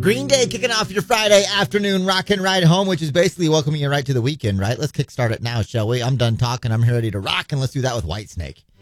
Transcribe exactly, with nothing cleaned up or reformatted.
Green Day kicking off your Friday afternoon rock and ride home, which is basically welcoming you right to the weekend, right? Let's kickstart it now, shall we? I'm done talking. I'm ready to rock, and let's do that with Whitesnake.